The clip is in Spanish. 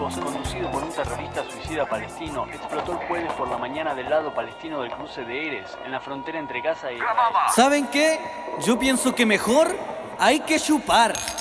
Marruecos, conducido por un terrorista suicida palestino, explotó el jueves por la mañana del lado palestino del cruce de Erez, en la frontera entre Gaza e Israel. ¿Saben qué? Yo pienso que mejor hay que chupar.